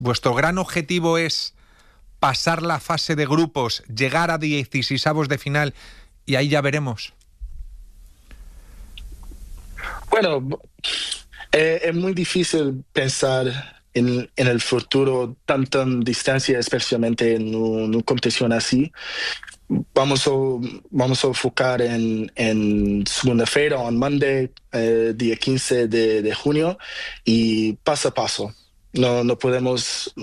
¿Vuestro gran objetivo es pasar la fase de grupos, llegar a 16avos de final y ahí ya veremos? Bueno, es muy difícil pensar en el futuro tan distancia, especialmente en una competición así. Vamos a enfocar en segunda-feira, on Monday, día 15 de junio, y paso a paso. No podemos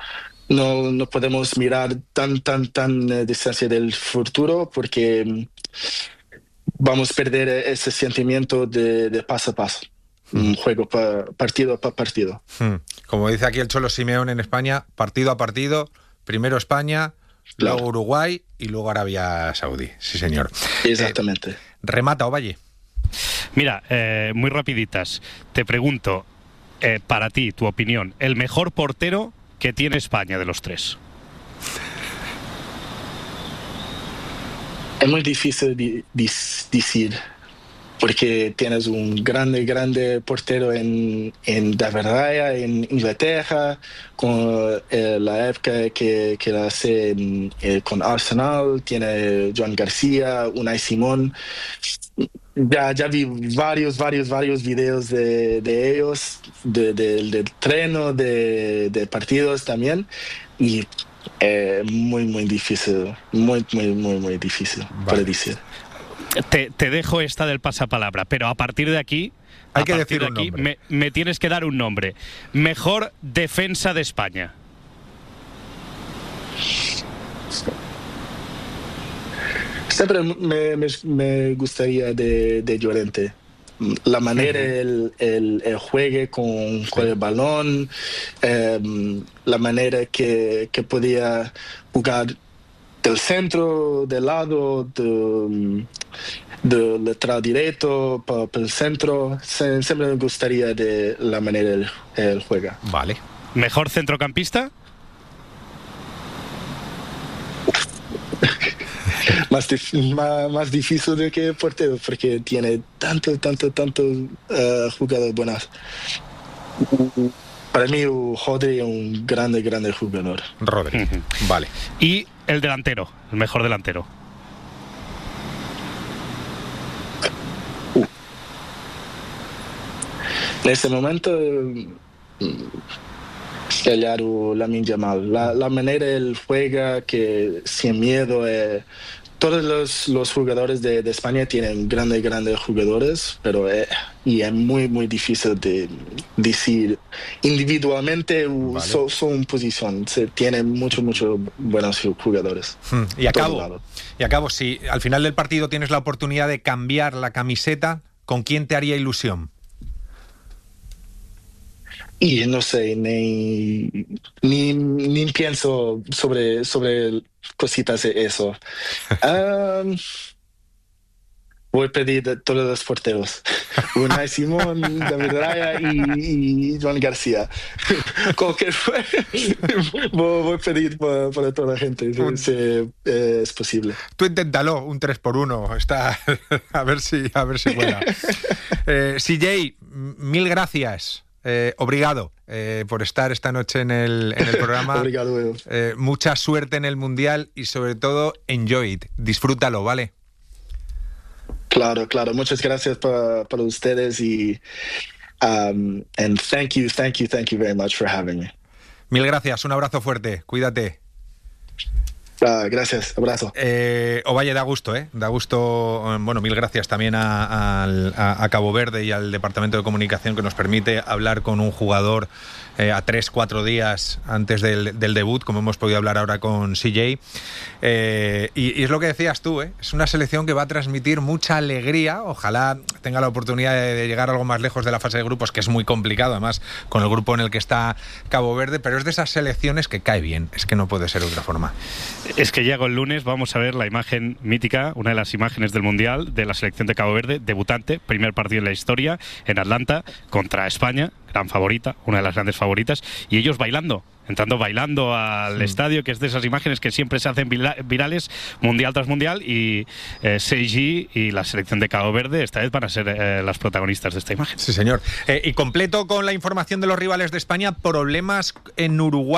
mirar tan distancia del futuro porque vamos a perder ese sentimiento de paso a paso. Un juego partido a partido. Como dice aquí el Cholo Simeone en España, partido a partido, primero España, claro, luego Uruguay y luego Arabia Saudí. Sí, señor. Exactamente. Remata, Ovalle. Mira, muy rapiditas. Te pregunto, para ti, tu opinión, el mejor portero que tiene España de los tres. Es muy difícil decir, porque tienes un grande portero en David Raya, en Inglaterra, con la época que la hace con Arsenal, tiene Joan García, Unai Simón. Ya vi varios videos de ellos, del treno, de partidos también, y muy difícil, muy difícil, vale, para decir. Te dejo esta del pasapalabra, pero a partir de aquí, hay que decir un nombre. Me tienes que dar un nombre. Mejor defensa de España. Siempre me gustaría de Llorente. La manera el juegue con el balón, la manera que podía jugar del centro, del lado, del lateral directo para el centro. Siempre me gustaría de la manera el juega. Vale. ¿Mejor centrocampista? Más difícil de que portero, porque tiene tantos jugadores buenos. Para mí Rodri es un grande jugador. Rodri, vale. Y el delantero, el mejor delantero. En este momento Lamine Yamal, la manera él juega, que sin miedo. Todos los jugadores de España tienen grandes jugadores, pero y es muy difícil de decir individualmente. Vale. Son posición, tienen muchos buenos jugadores. Y acabo, si al final del partido tienes la oportunidad de cambiar la camiseta, ¿con quién te haría ilusión? Y no sé, ni pienso sobre cositas de eso. Voy a pedir a todos los porteros. Unai Simón, David Raya y Joan García. Voy a pedir para toda la gente, si es posible. Tú inténtalo, un 3-1. Está a ver si vuela. CJ, mil gracias. Obrigado por estar esta noche en el programa. Obrigado. Mucha suerte en el Mundial y sobre todo enjoy it, disfrútalo, ¿vale? Claro, muchas gracias para ustedes y and thank you very much for having me. Mil gracias, un abrazo fuerte, cuídate. Gracias, abrazo. Ovalle, da gusto, da gusto. Bueno, mil gracias también a Cabo Verde y al Departamento de Comunicación, que nos permite hablar con un jugador a 3-4 días antes del debut, como hemos podido hablar ahora con CJ. Y es lo que decías tú, es una selección que va a transmitir mucha alegría. Ojalá tenga la oportunidad de llegar algo más lejos de la fase de grupos, que es muy complicado, además, con el grupo en el que está Cabo Verde, pero es de esas selecciones que cae bien, es que no puede ser de otra forma. Es que llega el lunes, vamos a ver la imagen mítica, una de las imágenes del Mundial de la selección de Cabo Verde, debutante, primer partido en la historia, en Atlanta, contra España, gran favorita, una de las grandes favoritas, y ellos bailando, entrando bailando al estadio, que es de esas imágenes que siempre se hacen virales, mundial tras mundial, y Seiji y la selección de Cabo Verde esta vez van a ser las protagonistas de esta imagen. Sí, señor. Y completo con la información de los rivales de España, problemas en Uruguay.